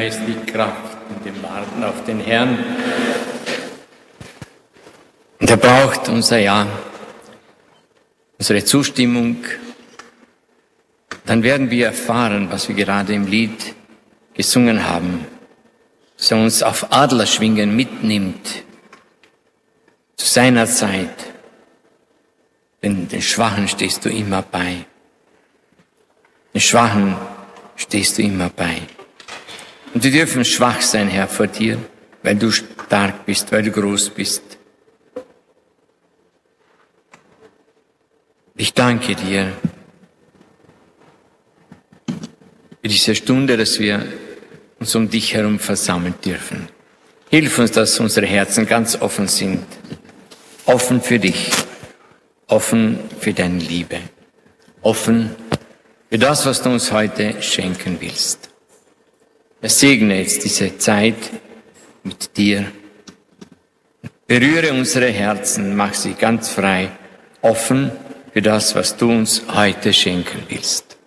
Geist die Kraft in dem Warten auf den Herrn. Und er braucht unser Ja, unsere Zustimmung. Dann werden wir erfahren, was wir gerade im Lied gesungen haben, dass er uns auf Adlerschwingen mitnimmt, zu seiner Zeit. Denn den Schwachen stehst du immer bei. Den Schwachen stehst du immer bei. Und wir dürfen schwach sein, Herr, vor dir, weil du stark bist, weil du groß bist. Ich danke dir für diese Stunde, dass wir uns um dich herum versammeln dürfen. Hilf uns, dass unsere Herzen ganz offen sind. Offen für dich. Offen für deine Liebe. Offen für das, was du uns heute schenken willst. Segne jetzt diese Zeit mit dir. Berühre unsere Herzen, mach sie ganz frei, offen für das, was du uns heute schenken willst.